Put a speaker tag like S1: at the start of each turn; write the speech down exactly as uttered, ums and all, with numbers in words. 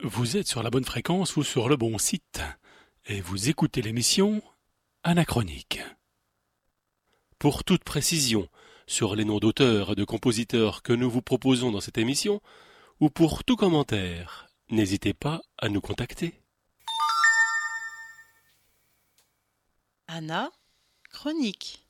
S1: Vous êtes sur la bonne fréquence ou sur le bon site, et vous écoutez l'émission Anachronique. Pour toute précision sur les noms d'auteurs et de compositeurs que nous vous proposons dans cette émission, ou pour tout commentaire, n'hésitez pas à nous contacter.
S2: Anachronique.